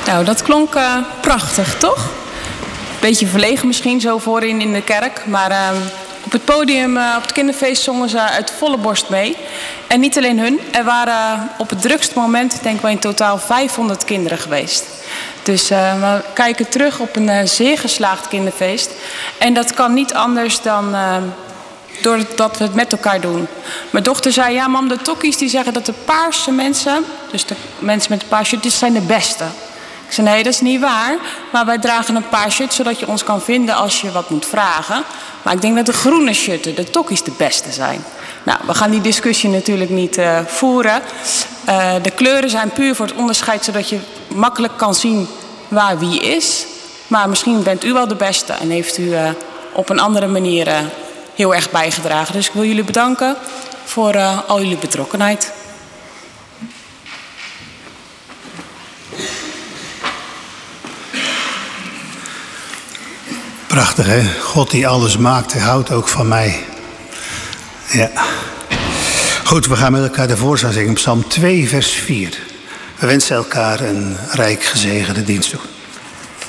Nou, dat klonk prachtig, toch? Beetje verlegen misschien zo voorin in de kerk. Maar op het podium, op het kinderfeest, zongen ze uit volle borst mee. En niet alleen hun. Er waren op het drukste moment, denk ik wel in totaal 500 kinderen geweest. Dus we kijken terug op een zeer geslaagd kinderfeest. En dat kan niet anders dan doordat we het met elkaar doen. Mijn dochter zei, ja mam, de tokkies die zeggen dat de paarse mensen, dus de mensen met een paars shirt, die zijn de beste. Ik zei, nee, dat is niet waar. Maar wij dragen een paars shirt zodat je ons kan vinden als je wat moet vragen. Maar ik denk dat de groene shirten, de tokkies, de beste zijn. Nou, we gaan die discussie natuurlijk niet voeren. De kleuren zijn puur voor het onderscheid, zodat je makkelijk kan zien waar wie is. Maar misschien bent u wel de beste en heeft u op een andere manier heel erg bijgedragen. Dus ik wil jullie bedanken voor al jullie betrokkenheid. Prachtig, hè? God die alles maakt, hij houdt ook van mij. Ja. Goed, we gaan met elkaar de voorzang zingen. Psalm 2, vers 4. We wensen elkaar een rijk gezegende dienst toe.